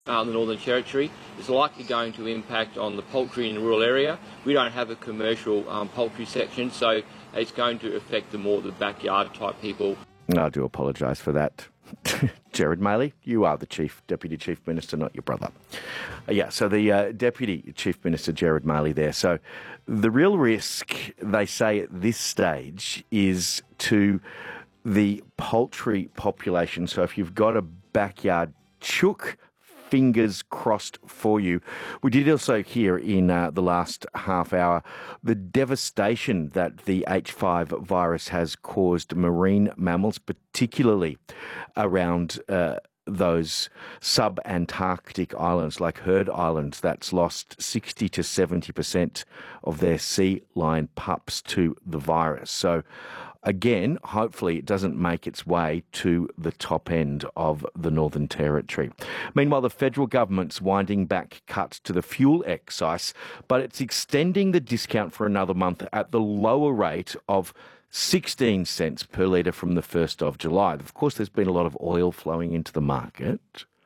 the Northern Territory. It's likely going to impact on the poultry in the rural area. We don't have a commercial poultry section, so it's going to affect the backyard type people. I do apologise for that. Gerard Maley, you are the Deputy Chief Minister, not your brother. So the Deputy Chief Minister, Gerard Maley there. So the real risk, they say at this stage, is to the poultry population. So if you've got a backyard chook, fingers crossed for you. We did also hear in the last half hour the devastation that the H5 virus has caused marine mammals, particularly around those sub-Antarctic islands like Heard Island, that's lost 60 to 70% of their sea lion pups to the virus. So again, hopefully it doesn't make its way to the top end of the Northern Territory. Meanwhile, the federal government's winding back cuts to the fuel excise, but it's extending the discount for another month at the lower rate of 16 cents per litre from the 1st of July. Of course, there's been a lot of oil flowing into the market.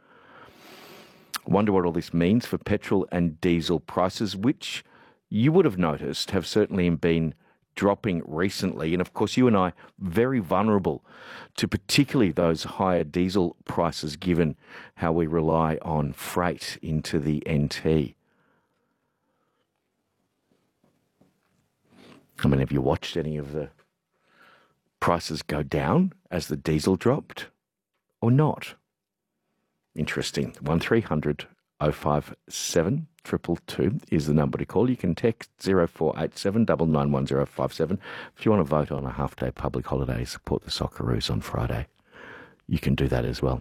I wonder what all this means for petrol and diesel prices, which you would have noticed have certainly been dropping recently. And of course, you and I very vulnerable to particularly those higher diesel prices given how we rely on freight into the NT. I mean, have you watched any of the prices go down as the diesel dropped or not? Interesting. 1300 057 222 is the number to call. You can text 0487 991057 if you want to vote on a half-day public holiday, support the Socceroos on Friday. You can do that as well.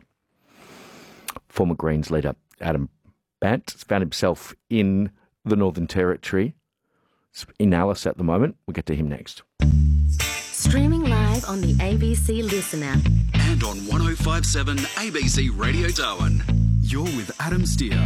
Former Greens leader Adam Bandt has found himself in the Northern Territory, in Alice at the moment. We'll get to him next. Streaming live on the ABC Listen app. And on 1057 ABC Radio Darwin. You're with Adam Steer.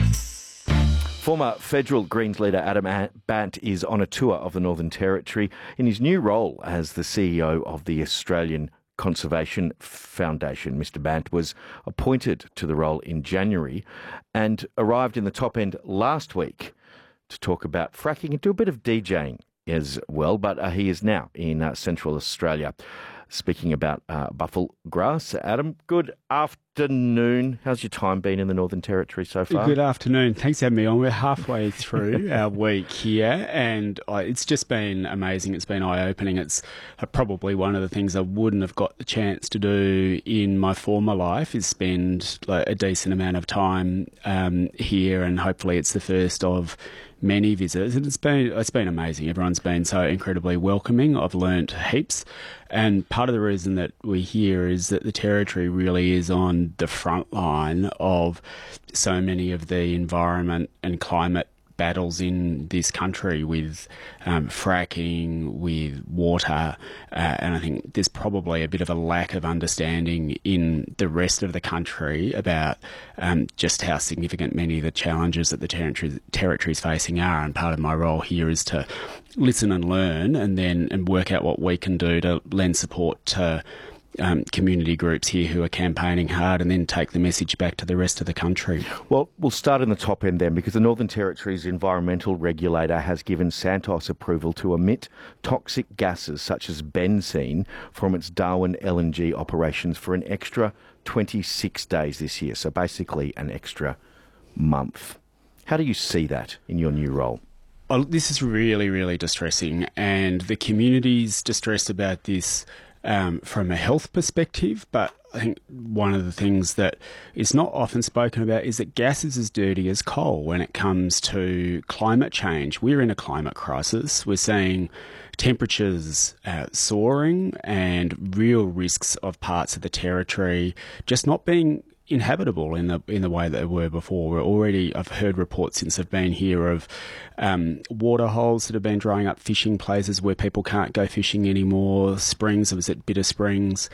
Former federal Greens leader Adam Bandt is on a tour of the Northern Territory in his new role as the CEO of the Australian Conservation Foundation. Mr. Bandt was appointed to the role in January and arrived in the top end last week to talk about fracking and do a bit of DJing as well, but he is now in Central Australia speaking about buffel grass. Adam, good afternoon. How's your time been in the Northern Territory so far? Good afternoon. Thanks for having me on. We're halfway through our week here, and it's just been amazing. It's been eye-opening. It's probably one of the things I wouldn't have got the chance to do in my former life is spend a decent amount of time here, and hopefully it's the first of many visitors, and it's been amazing. Everyone's been so incredibly welcoming. I've learnt heaps, and part of the reason that we're here is that the Territory really is on the front line of so many of the environment and climate battles in this country with fracking, with water, and I think there's probably a bit of a lack of understanding in the rest of the country about just how significant many of the challenges that the territory is facing are, and part of my role here is to listen and learn and work out what we can do to lend support to community groups here who are campaigning hard and then take the message back to the rest of the country. Well, we'll start in the top end then, because the Northern Territory's environmental regulator has given Santos approval to emit toxic gases such as benzene from its Darwin LNG operations for an extra 26 days this year, so basically an extra month. How do you see that in your new role? Well, this is really, really distressing, and the community's distressed about this from a health perspective, but I think one of the things that is not often spoken about is that gas is as dirty as coal when it comes to climate change. We're in a climate crisis. We're seeing temperatures soaring and real risks of parts of the territory just not being inhabitable in the way that they were before. I've heard reports since I've been here of water holes that have been drying up, fishing places where people can't go fishing anymore, springs. I was at Bitter Springs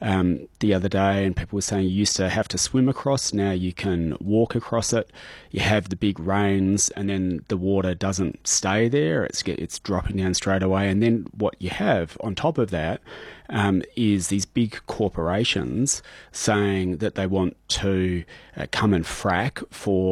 the other day, and people were saying you used to have to swim across, now you can walk across it. You have the big rains and then the water doesn't stay there, it's dropping down straight away, and then what you have on top of that is these big corporations saying that they want to come and frack for